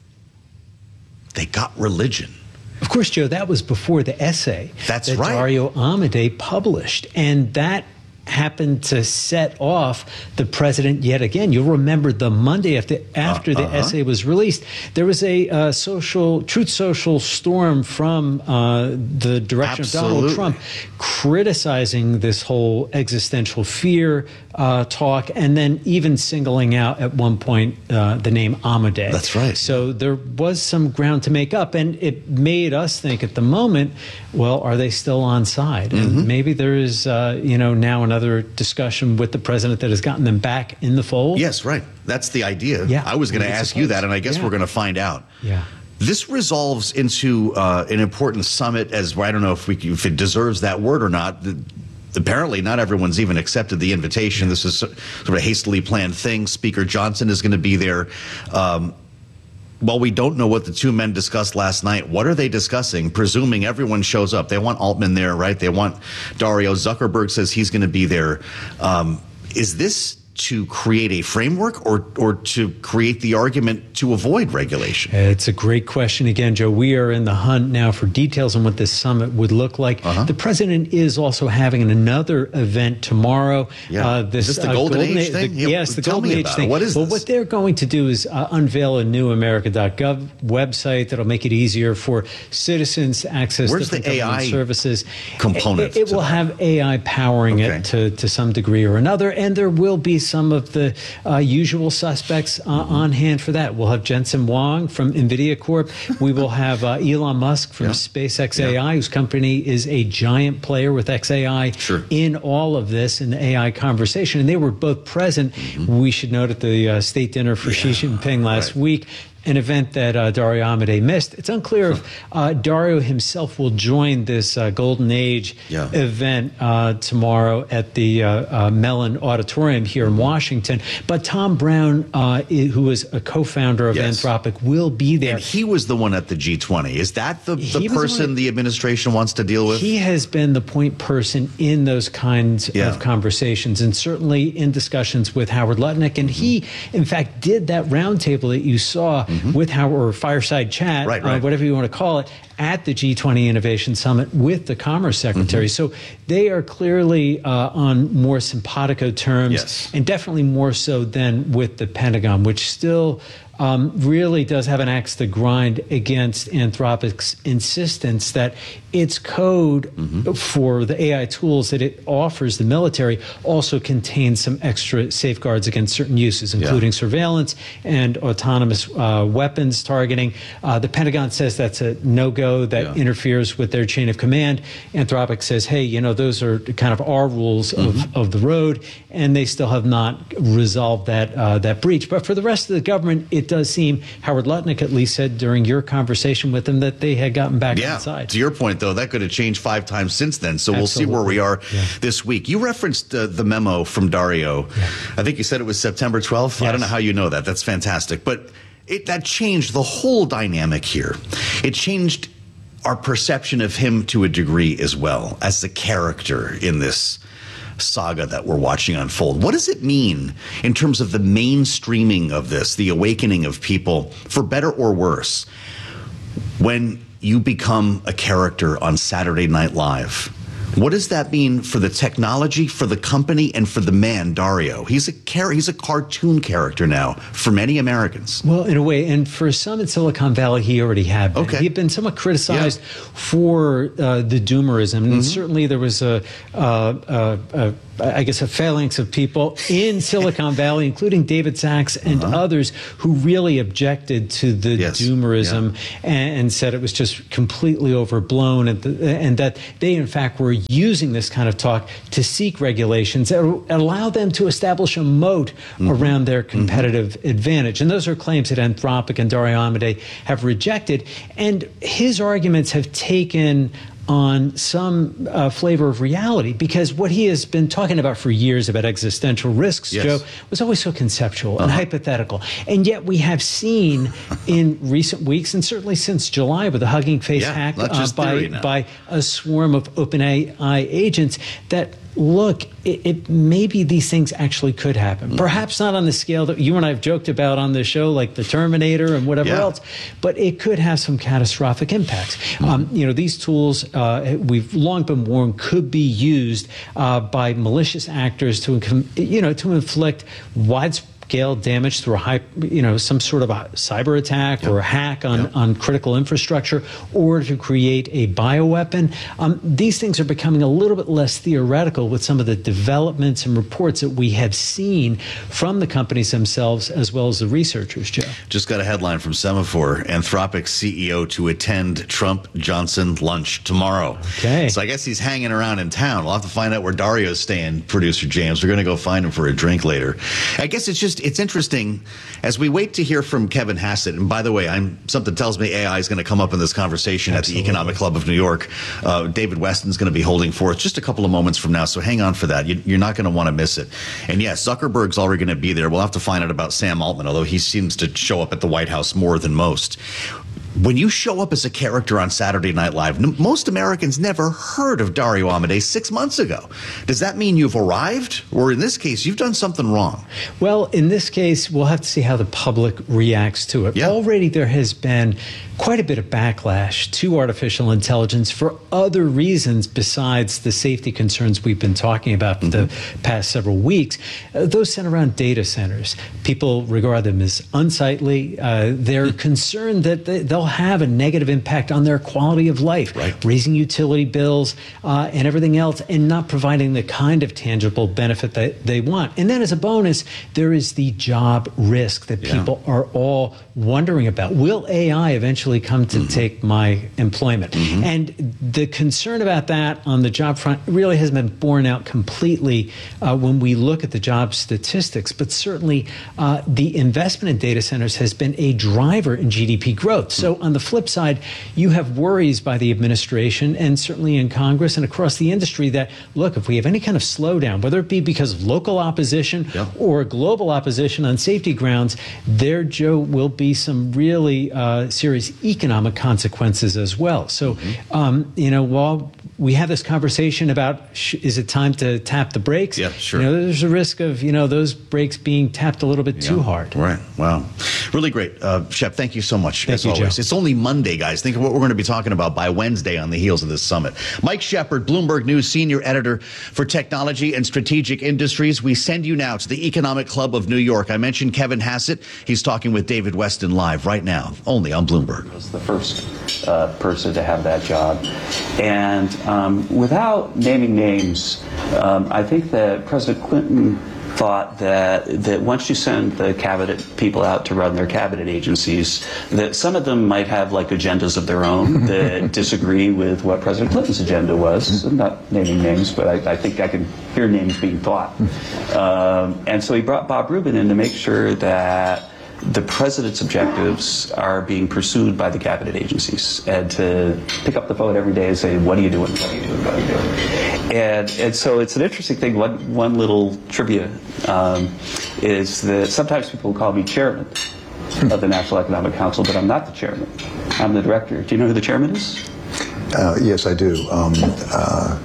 They got religion. Of course, Joe, that was before the essay That's that right. Dario Amodei published. And that happened to set off the president yet again. You'll remember the Monday after, after the uh-huh. essay was released, there was a uh, social, Truth Social storm from uh, the direction Absolutely. of Donald Trump criticizing this whole existential fear uh, talk, and then even singling out at one point uh, the name Amodei. That's right. So there was some ground to make up, and it made us think at the moment, well, are they still on side? And Mm-hmm. maybe there is, uh, you know, now another discussion with the president that has gotten them back in the fold. Yes, right. That's the idea. Yeah, I was going to we would ask you suppose. that, and I guess Yeah. we're going to find out. Yeah. This resolves into uh, an important summit, as I don't know if we if it deserves that word or not. The, Apparently, not everyone's even accepted the invitation. This is sort of a hastily planned thing. Speaker Johnson is going to be there. Um, While we don't know what the two men discussed last night, what are they discussing? Presuming everyone shows up. They want Altman there, right? They want Dario. Zuckerberg says he's going to be there. Um, is this to create a framework or or to create the argument to avoid regulation? It's a great question. Again, Joe, we are in the hunt now for details on what this summit would look like. Uh-huh. The president is also having another event tomorrow. Yeah. Uh, this, Is this the uh, Golden Age A- thing? the- Yeah, yes, the tell Golden me Age about it. thing. What is well, this? what they're going to do is uh, unveil a new America dot gov website that'll make it easier for citizens to access Where's different the government A I services. component It, it to will that? have A I powering Okay. it to, to some degree or another, and there will be some of the uh, usual suspects uh, on hand for that. We'll have Jensen Huang from NVIDIA Corp. We will have uh, Elon Musk from Yeah. SpaceX Yeah. A I, whose company is a giant player with X A I Sure. in all of this, in the A I conversation. And they were both present, we should note, at the uh, state dinner for Xi Jinping last right. week. An event that uh, Dario Amodei missed. It's unclear if uh, Dario himself will join this uh, Golden Age Yeah. event uh, tomorrow at the uh, uh, Mellon Auditorium here in Washington. But Tom Brown, uh, i- who is a co-founder of Yes. Anthropic, will be there. And he was the one at the G twenty. Is that the, the He was the person one- the administration wants to deal with? He has been the point person in those kinds Yeah. of conversations, and certainly in discussions with Howard Lutnick. And he, in fact, did that roundtable that you saw mm-hmm. with Howard, or fireside chat, right, right. Uh, whatever you want to call it, at the G twenty Innovation Summit with the Commerce Secretary. Mm-hmm. So they are clearly uh, on more simpatico terms, yes. and definitely more so than with the Pentagon, which still um, really does have an axe to grind against Anthropic's insistence that its code mm-hmm. for the A I tools that it offers the military also contains some extra safeguards against certain uses, including yeah. surveillance and autonomous uh, weapons targeting. Uh, the Pentagon says that's a no-go, that yeah. interferes with their chain of command. Anthropic says, hey, you know, those are kind of our rules mm-hmm. of, of the road, and they still have not resolved that uh, that breach. But for the rest of the government, it does seem, Howard Lutnick at least said during your conversation with them, that they had gotten back yeah. inside. To your point, though, that could have changed five times since then. So Absolutely. We'll see where we are yeah. this week. You referenced uh, the memo from Dario. Yeah. I think you said it was September twelfth. Yes. I don't know how you know that. That's fantastic. But it, that changed the whole dynamic here. It changed our perception of him to a degree as well as the character in this saga that we're watching unfold. What does it mean in terms of the mainstreaming of this, the awakening of people, for better or worse, when you become a character on Saturday Night Live? What does that mean for the technology, for the company, and for the man, Dario? He's a char- he's a cartoon character now for many Americans. Well, in a way, and for some in Silicon Valley, he already had been. Okay. He had been somewhat criticized yeah. for uh, the doomerism, and mm-hmm. certainly there was a, uh, uh, a I guess, a phalanx of people in Silicon Valley, including David Sachs and uh-huh. others, who really objected to the yes. doomerism yeah. and, and said it was just completely overblown, and, the, and that they, in fact, were using this kind of talk to seek regulations that allow them to establish a moat mm-hmm. around their competitive mm-hmm. advantage. And those are claims that Anthropic and Dario Amodei have rejected. And his arguments have taken on some uh, flavor of reality, because what he has been talking about for years about existential risks, yes. Joe, was always so conceptual uh-huh. and hypothetical. And yet we have seen in recent weeks, and certainly since July with the Hugging Face yeah, hack uh, by, by a swarm of OpenAI agents, that look, it, it maybe these things actually could happen. Mm-hmm. Perhaps not on the scale that you and I have joked about on the show, like the Terminator and whatever yeah. else, but it could have some catastrophic impacts. Mm-hmm. Um, you know, these tools, uh, we've long been warned, could be used uh, by malicious actors to, you know, to inflict widespread scale damage through a high, you know, some sort of a cyber attack yep. or a hack on, yep. on critical infrastructure, or to create a bioweapon. Um, these things are becoming a little bit less theoretical with some of the developments and reports that we have seen from the companies themselves as well as the researchers, Joe. Just got a headline from Semaphore. Anthropic C E O to attend Trump-Johnson lunch tomorrow. Okay. So I guess he's hanging around in town. We'll have to find out where Dario's staying, producer James. We're going to go find him for a drink later. I guess it's just it's interesting as we wait to hear from Kevin Hassett. And by the way, I'm something tells me A I is going to come up in this conversation Absolutely. At the Economic Club of New York. Uh, David Weston's going to be holding forth just a couple of moments from now, so hang on for that. You, you're not going to want to miss it. And yes, Zuckerberg's already going to be there. We'll have to find out about Sam Altman, although he seems to show up at the White House more than most. When you show up as a character on Saturday Night Live, n- most Americans never heard of Dario Amodei six months ago. Does that mean you've arrived? Or in this case, you've done something wrong? Well, in this case, we'll have to see how the public reacts to it. Yeah. Already there has been quite a bit of backlash to artificial intelligence for other reasons besides the safety concerns we've been talking about mm-hmm. the past several weeks. Uh, those center around data centers. People regard them as unsightly. Uh, they're mm-hmm. concerned that they, they'll have a negative impact on their quality of life, right. raising utility bills uh, and everything else, and not providing the kind of tangible benefit that they want. And then as a bonus, there is the job risk that yeah. people are all wondering about. Will A I eventually come to mm-hmm. take my employment? Mm-hmm. And the concern about that on the job front really hasn't been borne out completely uh, when we look at the job statistics, but certainly uh, the investment in data centers has been a driver in G D P growth. So on the flip side, you have worries by the administration and certainly in Congress and across the industry that, look, if we have any kind of slowdown, whether it be because of local opposition yeah. or global opposition on safety grounds, there, Joe, will be some really uh, serious economic consequences as well. So, mm-hmm. um, you know, while we have this conversation about sh- is it time to tap the brakes? Yeah, sure. You know, there's a risk of, you know, those brakes being tapped a little bit Yeah. too hard. Right. Wow. Really great. Uh, Shep, thank you so much, Thank as you, always. Joe. It's only Monday, guys. Think of what we're going to be talking about by Wednesday on the heels of this summit. Mike Shepard, Bloomberg News Senior Editor for Technology and Strategic Industries. We send you now to the Economic Club of New York. I mentioned Kevin Hassett. He's talking with David Weston live right now, only on Bloomberg. Was the first uh, person to have that job. And um, without naming names, um, I think that President Clinton thought that that once you send the cabinet people out to run their cabinet agencies, that some of them might have like agendas of their own that disagree with what President Clinton's agenda was. I'm not naming names, but I, I think I can hear names being thought. Um, and so he brought Bob Rubin in to make sure that the president's objectives are being pursued by the cabinet agencies, and to pick up the phone every day and say, what are you doing, what are you doing, what are you doing? And, and so it's an interesting thing. One, one little trivia um, is that sometimes people call me chairman of the National Economic Council, but I'm not the chairman. I'm the director. Do you know who the chairman is? Uh, yes, I do. Um, uh,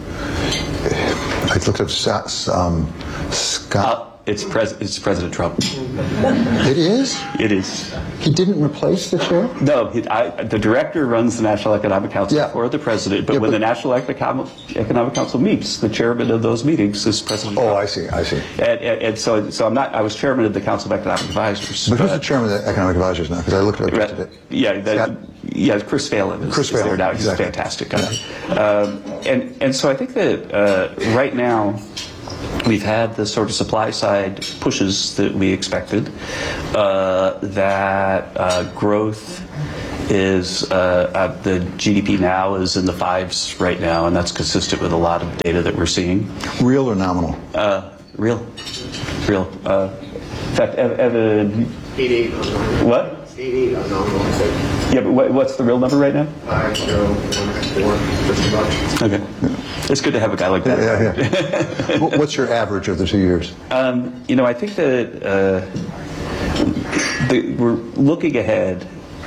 I looked up Sa- um, Scott. Uh, It's, pres- it's President Trump. It is? It is. He didn't replace the chair? No, he, I, the director runs the National Economic Council Yeah. for the president, but Yeah, when but- the National Economic, Economic Council meets, the chairman of those meetings is President Oh, Trump. I see, I see. And, and, and so, so I'm not. I was chairman of the Council of Economic Advisors. But who's the chairman of the Economic Advisors now? Because I looked at it Right. today. Yeah, that, yeah, Chris Phelan is, Chris is there Phelan, now. He's exactly. a fantastic guy. Um, and and so I think that uh, right now we've had the sort of supply side pushes that we expected. Uh, that uh, growth is uh, uh, the G D P now is in the fives right now, and that's consistent with a lot of data that we're seeing. Real or nominal? Uh, real, real. Uh, in fact, Ev- Evan. eighty-eight. What? eighty-eight on nominal. Yeah, but what, what's the real number right now? Five, zero, one, four, fifty bucks. Okay. It's good to have a guy like that. Yeah, yeah. Wh- What's your average of the two years? Um, you know, I think that uh, the, we're looking ahead.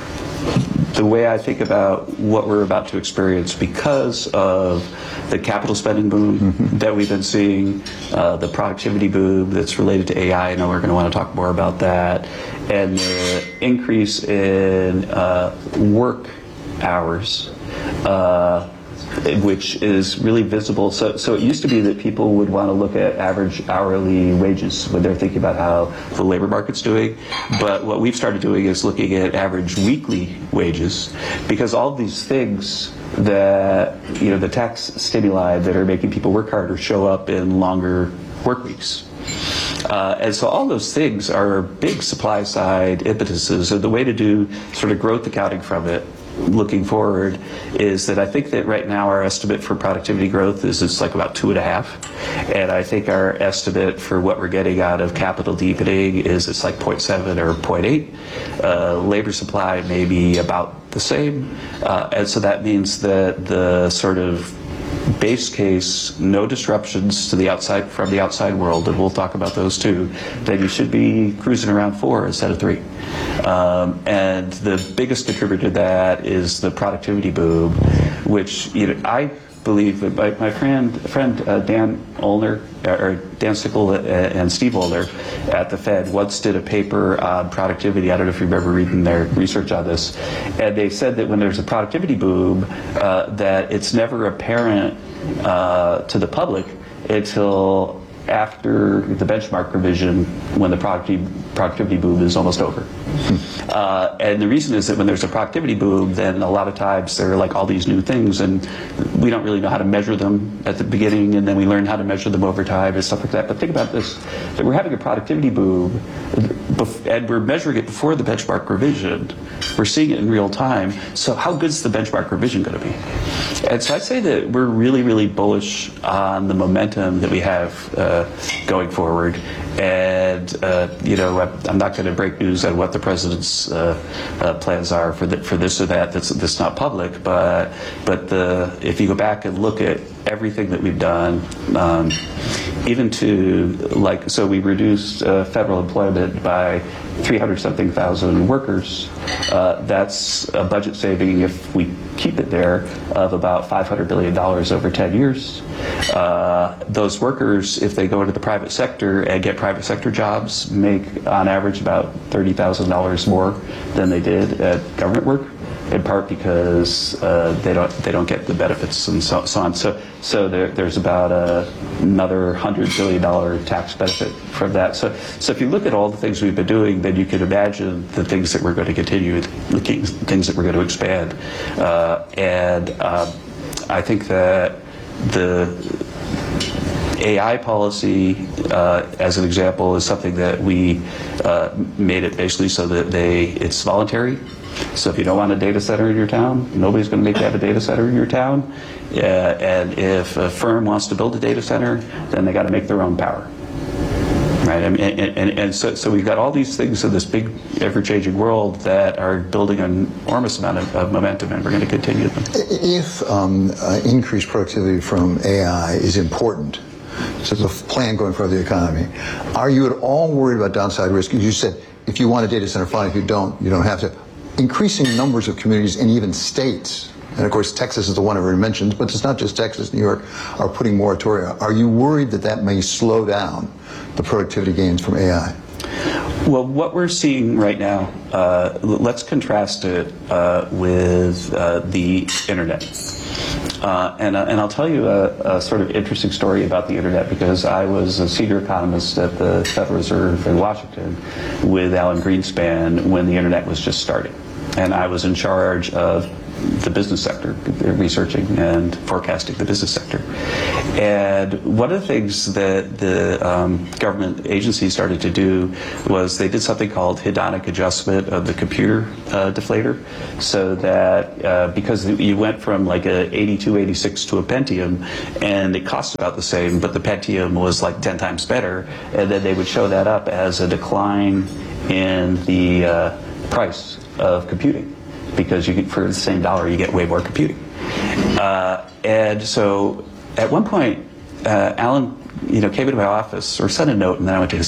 The way I think about what we're about to experience because of the capital spending boom mm-hmm. that we've been seeing, uh, the productivity boom that's related to A I, I know we're going to want to talk more about that, and the increase in uh, work hours, uh, which is really visible. So, so it used to be that people would want to look at average hourly wages when they're thinking about how the labor market's doing. But what we've started doing is looking at average weekly wages, because all of these things that, you know, the tax stimuli that are making people work harder show up in longer work weeks. Uh, and so all those things are big supply side impetuses. And the way to do sort of growth accounting from it looking forward is that I think that right now our estimate for productivity growth is it's like about two and a half. And I think our estimate for what we're getting out of capital deepening is it's like zero point seven or zero point eight. Uh, labor supply may be about the same. Uh, and so that means that the sort of base case, no disruptions to the outside from the outside world, and we'll talk about those too, then you should be cruising around four instead of three. Um, and the biggest contributor to that is the productivity boom, which, you know, I believe that my, my friend friend uh, Dan Olner, or Dan Sickle and Steve Olner at the Fed once did a paper on productivity. I don't know if you remember reading their research on this. And they said that when there's a productivity boom, uh, that it's never apparent uh, to the public until after the benchmark revision, when the productivity, productivity boom is almost over. Uh, and the reason is that when there's a productivity boom, then a lot of times there are like all these new things, and we don't really know how to measure them at the beginning, and then we learn how to measure them over time and stuff like that. But think about this, that we're having a productivity boom, and we're measuring it before the benchmark revision. We're seeing it in real time. So how good is the benchmark revision going to be? And so I'd say that we're really, really bullish on the momentum that we have uh, going forward. And, uh, you know, I'm not going to break news on what the president's uh, uh, plans are for the, for this or that that's, that's not public. But, but the, if you go back and look at everything that we've done, um, even to like, so we reduced uh, federal employment by three hundred something thousand workers. Uh, that's a budget saving, if we keep it there, of about five hundred billion dollars over ten years. Uh, those workers, if they go into the private sector and get private sector jobs, make on average about thirty thousand dollars more than they did at government work, in part because uh, they don't they don't get the benefits and so, so on. So so there, there's about uh, another one hundred billion dollars tax benefit from that. So so if you look at all the things we've been doing, then you can imagine the things that we're going to continue, the things that we're going to expand. Uh, and um, I think that the A I policy, uh, as an example, is something that we uh, made it basically so that they it's voluntary. So if you don't want a data center in your town, nobody's going to make that a data center in your town. Uh, and if a firm wants to build a data center, then they got to make their own power. Right, and, and, and so, so we've got all these things in this big, ever-changing world that are building an enormous amount of, of momentum, and we're going to continue them. If um, uh, increased productivity from A I is important to the plan going for the economy, are you at all worried about downside risk? You said if you want a data center, fine. If you don't, you don't have to. Increasing numbers of communities and even states, and of course Texas is the one everyone mentions, but it's not just Texas, New York, are putting moratoria. Are you worried that that may slow down the productivity gains from A I? Well, what we're seeing right now, uh, let's contrast it uh, with uh, the internet. Uh, and, uh, and I'll tell you a, a sort of interesting story about the internet, because I was a senior economist at the Federal Reserve in Washington with Alan Greenspan when the internet was just starting. And I was in charge of the business sector, researching and forecasting the business sector. And one of the things that the um, government agencies started to do was they did something called hedonic adjustment of the computer uh, deflator, so that uh, because you went from like a eighty-two eighty-six to a Pentium, and it cost about the same, but the Pentium was like ten times better, and then they would show that up as a decline in the uh, price of computing, because you get, for the same dollar you get way more computing. Uh, and so at one point, uh, Alan, you know, came into my office or sent a note, and then I went to his